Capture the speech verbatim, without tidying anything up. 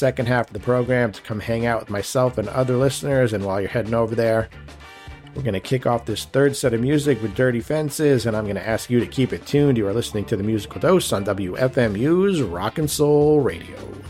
second half of the program to come hang out with myself and other listeners. And while you're heading over there, we're going to kick off this third set of music with Dirty Fences, and I'm going to ask you to keep it tuned. You are listening to The Musical Dose on W F M U's Rock and Soul Radio.